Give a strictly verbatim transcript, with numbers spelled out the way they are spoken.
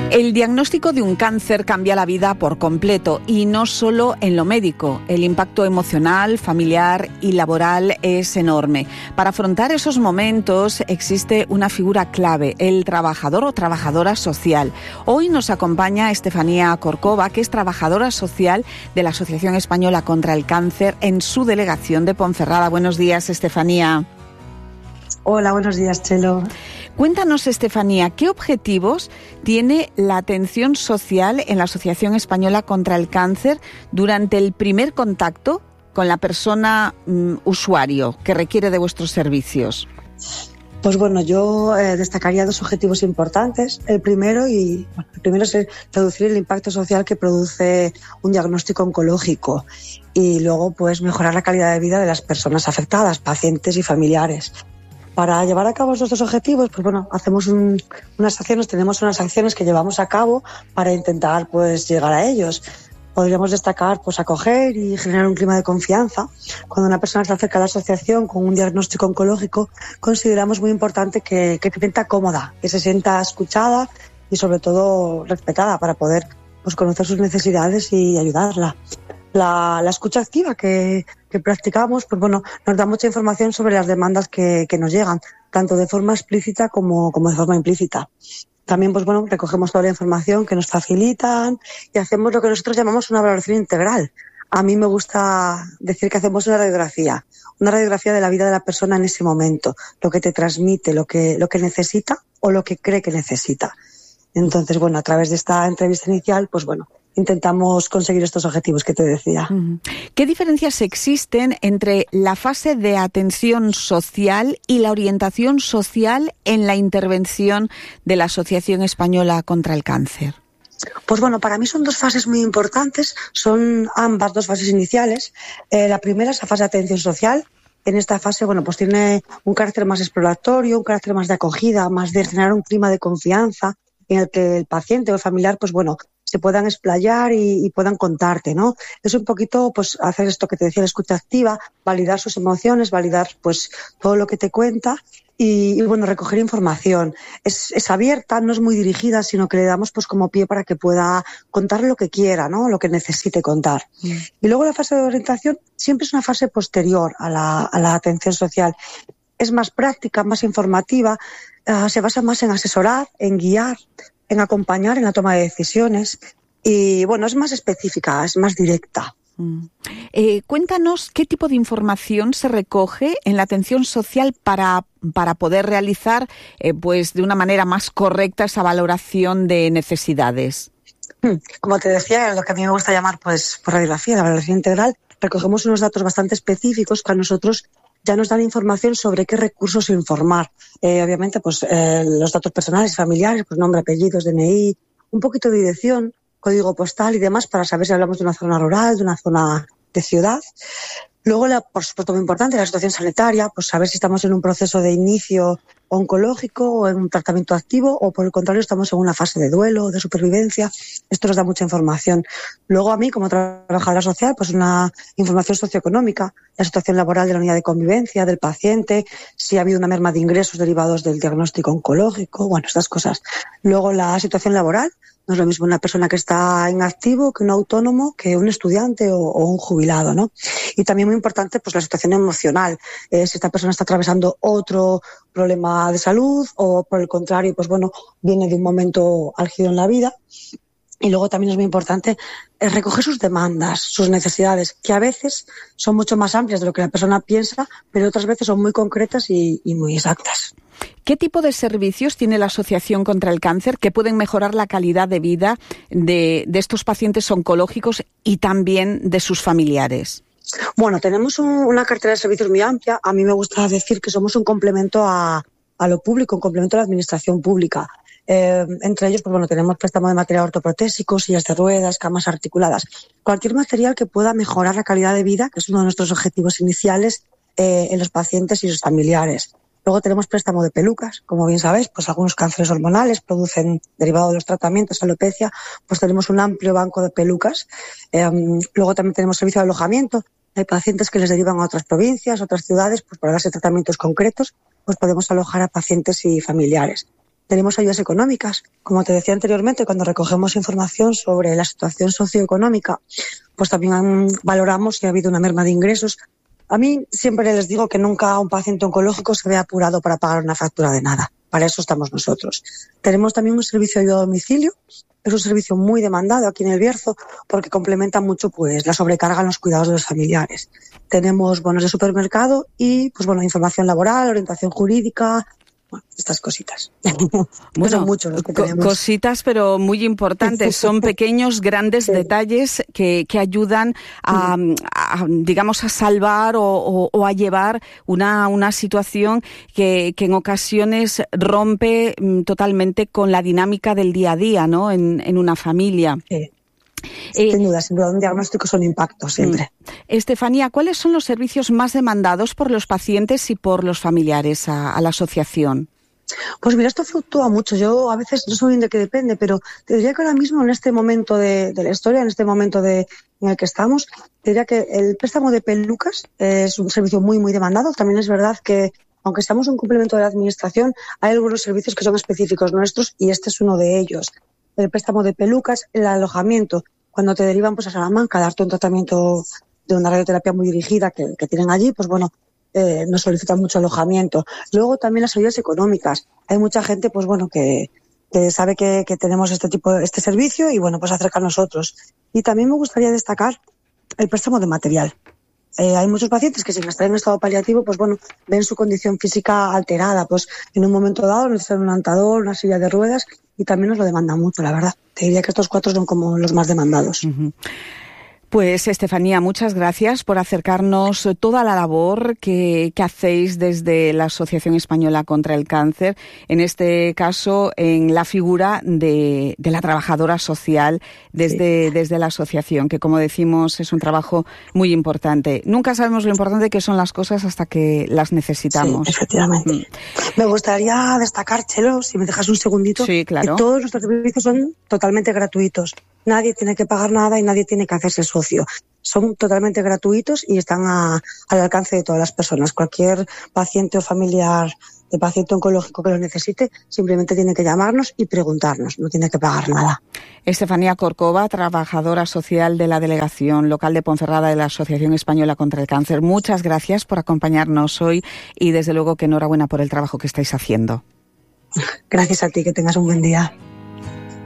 El diagnóstico de un cáncer cambia la vida por completo y no solo en lo médico. El impacto emocional, familiar y laboral es enorme. Para afrontar esos momentos existe una figura clave, el trabajador o trabajadora social. Hoy nos acompaña Estefanía Corcova, que es trabajadora social de la Asociación Española contra el Cáncer en su delegación de Ponferrada. Buenos días, Estefanía. Hola, buenos días, Chelo. Cuéntanos, Estefanía, ¿qué objetivos tiene la atención social en la Asociación Española contra el Cáncer durante el primer contacto con la persona um, usuario que requiere de vuestros servicios? Pues bueno, yo eh, destacaría dos objetivos importantes. El primero, y, bueno, el primero es reducir el impacto social que produce un diagnóstico oncológico y luego pues mejorar la calidad de vida de las personas afectadas, pacientes y familiares. Para llevar a cabo estos dos objetivos, pues bueno, hacemos un, unas acciones, tenemos unas acciones que llevamos a cabo para intentar pues llegar a ellos. Podríamos destacar pues acoger y generar un clima de confianza. Cuando una persona está cerca de la asociación con un diagnóstico oncológico, consideramos muy importante que, que se sienta cómoda, que se sienta escuchada y sobre todo respetada para poder pues conocer sus necesidades y ayudarla. La, la escucha activa que, que practicamos, pues bueno, nos da mucha información sobre las demandas que, que nos llegan, tanto de forma explícita como, como de forma implícita. También, pues bueno, recogemos toda la información que nos facilitan y hacemos lo que nosotros llamamos una valoración integral. A mí me gusta decir que hacemos una radiografía, una radiografía de la vida de la persona en ese momento, lo que te transmite, lo que, lo que necesita o lo que cree que necesita. Entonces, bueno, a través de esta entrevista inicial, pues bueno, intentamos conseguir estos objetivos que te decía. ¿Qué diferencias existen entre la fase de atención social y la orientación social en la intervención de la Asociación Española contra el Cáncer? Pues bueno, para mí son dos fases muy importantes, son ambas dos fases iniciales. Eh, la primera es la fase de atención social. En esta fase, bueno, pues tiene un carácter más exploratorio, un carácter más de acogida, más de generar un clima de confianza en el que el paciente o el familiar, pues bueno, se puedan explayar y, y puedan contarte, ¿no? Es un poquito, pues, hacer esto que te decía, la escucha activa, validar sus emociones, validar, pues, todo lo que te cuenta y, y bueno, recoger información. Es, es abierta, no es muy dirigida, sino que le damos, pues, como pie para que pueda contar lo que quiera, ¿no? Lo que necesite contar. Mm. Y luego la fase de orientación siempre es una fase posterior a la, a la atención social. Es más práctica, más informativa, uh, se basa más en asesorar, en guiar, en acompañar en la toma de decisiones y, bueno, es más específica, es más directa. Mm. Eh, cuéntanos qué tipo de información se recoge en la atención social para, para poder realizar eh, pues de una manera más correcta esa valoración de necesidades. Como te decía, lo que a mí me gusta llamar pues por radiografía, la valoración integral, recogemos unos datos bastante específicos que a nosotros ya nos dan información sobre qué recursos informar. Eh, obviamente, pues eh, los datos personales y familiares, pues nombre, apellidos, D N I, un poquito de dirección, código postal y demás para saber si hablamos de una zona rural, de una zona de ciudad. Luego, la, por supuesto, muy importante, la situación sanitaria, pues saber si estamos en un proceso de inicio oncológico o en un tratamiento activo o, por el contrario, estamos en una fase de duelo, de supervivencia. Esto nos da mucha información. Luego, a mí, como trabajadora social, pues una información socioeconómica, la situación laboral de la unidad de convivencia, del paciente, si ha habido una merma de ingresos derivados del diagnóstico oncológico, bueno, estas cosas. Luego, la situación laboral. No es lo mismo una persona que está en activo que un autónomo, que un estudiante o, o un jubilado, ¿no? Y también muy importante, pues la situación emocional. Eh, si esta persona está atravesando otro problema de salud o, por el contrario, pues bueno, viene de un momento álgido en la vida. Y luego también es muy importante eh, recoger sus demandas, sus necesidades, que a veces son mucho más amplias de lo que la persona piensa, pero otras veces son muy concretas y, y muy exactas. ¿Qué tipo de servicios tiene la Asociación contra el Cáncer que pueden mejorar la calidad de vida de, de estos pacientes oncológicos y también de sus familiares? Bueno, tenemos un, una cartera de servicios muy amplia. A mí me gusta decir que somos un complemento a, a lo público, un complemento a la administración pública. Eh, entre ellos, pues bueno, tenemos préstamo de material ortoprotésico, sillas de ruedas, camas articuladas. Cualquier material que pueda mejorar la calidad de vida, que es uno de nuestros objetivos iniciales eh, en los pacientes y sus familiares. Luego tenemos préstamo de pelucas, como bien sabéis, pues algunos cánceres hormonales producen, derivado de los tratamientos, alopecia, pues tenemos un amplio banco de pelucas. Eh, luego también tenemos servicio de alojamiento. Hay pacientes que les derivan a otras provincias, a otras ciudades, pues para darse tratamientos concretos, pues podemos alojar a pacientes y familiares. Tenemos ayudas económicas. Como te decía anteriormente, cuando recogemos información sobre la situación socioeconómica, pues también valoramos si ha habido una merma de ingresos. A mí siempre les digo que nunca un paciente oncológico se ve apurado para pagar una factura de nada. Para eso estamos nosotros. Tenemos también un servicio de ayuda a domicilio. Es un servicio muy demandado aquí en El Bierzo porque complementa mucho pues la sobrecarga en los cuidados de los familiares. Tenemos bonos de supermercado y pues bueno, información laboral, orientación jurídica, bueno, estas cositas. Bueno, son muchos los que co- tenemos. Cositas, pero muy importantes. Son pequeños, grandes sí. detalles que, que ayudan a, a, digamos, a salvar o, o, o a llevar una, una situación que, que en ocasiones rompe totalmente con la dinámica del día a día, ¿no? En, en una familia. Sí. Eh, sin duda, sin duda, un diagnóstico es un impacto siempre. Estefanía, ¿cuáles son los servicios más demandados por los pacientes y por los familiares a, a la asociación? Pues mira, esto fluctúa mucho. Yo a veces no sé bien de qué depende, pero te diría que ahora mismo en este momento de, de la historia, en este momento de, en el que estamos, te diría que el préstamo de pelucas es un servicio muy, muy demandado. También es verdad que, aunque estamos en un complemento de la administración, hay algunos servicios que son específicos nuestros y este es uno de ellos. El préstamo de pelucas, el alojamiento, cuando te derivan pues a Salamanca a darte un tratamiento de una radioterapia muy dirigida que, que tienen allí, pues bueno, eh, nos solicitan mucho alojamiento. Luego también las ayudas económicas. Hay mucha gente pues bueno que, que sabe que, que tenemos este tipo este servicio y bueno pues acerca a nosotros. Y también me gustaría destacar el préstamo de material. Eh, hay muchos pacientes que sin estar en estado paliativo, pues bueno, ven su condición física alterada, pues en un momento dado necesitan un andador, una silla de ruedas y también nos lo demandan mucho, la verdad. Te diría que estos cuatro son como los más demandados. Uh-huh. Pues Estefanía, muchas gracias por acercarnos toda la labor que, que hacéis desde la Asociación Española contra el Cáncer, en este caso en la figura de, de la trabajadora social desde, sí. desde la asociación, que como decimos es un trabajo muy importante. Nunca sabemos lo importante que son las cosas hasta que las necesitamos. Sí, efectivamente. Mm. Me gustaría destacar, Chelo, si me dejas un segundito, sí, claro. que todos nuestros servicios son totalmente gratuitos. Nadie tiene que pagar nada y nadie tiene que hacerse socio. Son totalmente gratuitos y están a, al alcance de todas las personas. Cualquier paciente o familiar de paciente oncológico que lo necesite, simplemente tiene que llamarnos y preguntarnos. No tiene que pagar nada. Estefanía Corcova, trabajadora social de la Delegación Local de Ponferrada de la Asociación Española contra el Cáncer. Muchas gracias por acompañarnos hoy y desde luego que enhorabuena por el trabajo que estáis haciendo. Gracias a ti, que tengas un buen día.